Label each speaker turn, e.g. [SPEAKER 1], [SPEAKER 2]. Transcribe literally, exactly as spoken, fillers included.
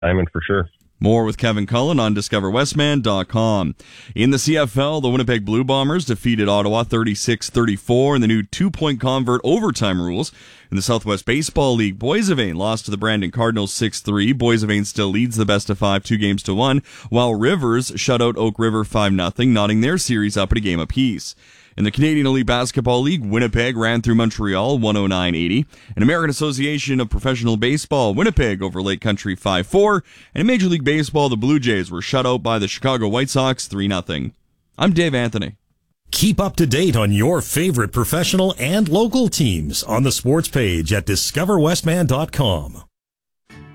[SPEAKER 1] Diamond for sure.
[SPEAKER 2] More with Kevin Cullen on discover westman dot com. In the C F L, the Winnipeg Blue Bombers defeated Ottawa thirty-six thirty-four in the new two-point convert overtime rules. In the Southwest Baseball League, Boissevain lost to the Brandon Cardinals six three. Boissevain still leads the best of five, two games to one, while Rivers shut out Oak River five nothing, knotting their series up at a game apiece. In the Canadian Elite Basketball League, Winnipeg ran through Montreal one oh nine eighty. In American Association of Professional Baseball, Winnipeg over Lake Country five four. And in Major League Baseball, the Blue Jays were shut out by the Chicago White Sox three nothing. I'm Dave Anthony.
[SPEAKER 3] Keep up to date on your favorite professional and local teams on the sports page at discover westman dot com.